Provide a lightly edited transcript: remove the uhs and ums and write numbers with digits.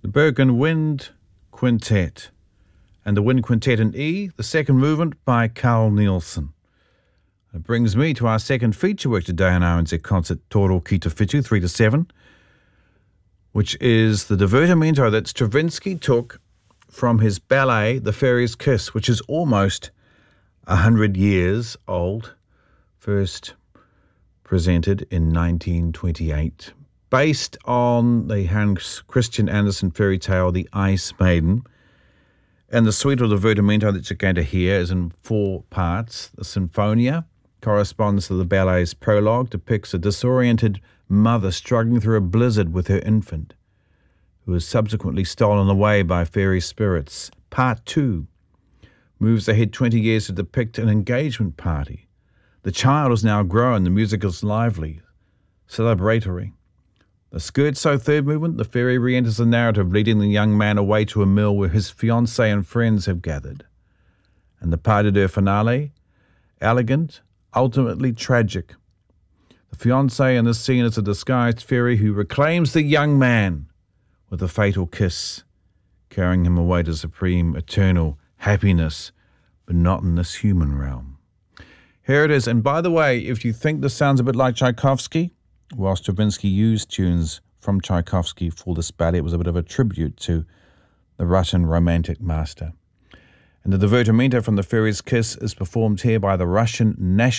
Bergen Wind Quintet, and the Wind Quintet in E, the second movement by Carl Nielsen. It brings me to our second feature work today on RNZ Concert Toro Ki Te Whitu, 3 to 7, which is the divertimento that Stravinsky took from his ballet, The Fairy's Kiss, which is almost 100 years old, first presented in 1928, based on the Hans Christian Andersen fairy tale, The Ice Maiden. And the suite of the divertimento that you're going to hear is in 4 parts. The Sinfonia corresponds to the ballet's prologue, depicts a disoriented mother struggling through a blizzard with her infant, who is subsequently stolen away by fairy spirits. Part 2 moves ahead 20 years to depict an engagement party. The child is now grown, the music is lively, celebratory. The Scherzo third movement, the fairy re-enters the narrative, leading the young man away to a mill where his fiancée and friends have gathered. And the pas de deux finale, elegant, ultimately tragic. The fiancée in this scene is a disguised fairy who reclaims the young man with a fatal kiss, carrying him away to supreme, eternal happiness, but not in this human realm. Here it is. And by the way, if you think this sounds a bit like Tchaikovsky, while Stravinsky used tunes from Tchaikovsky for this ballet, it was a bit of a tribute to the Russian romantic master. And the divertimento from The Fairy's Kiss is performed here by the Russian National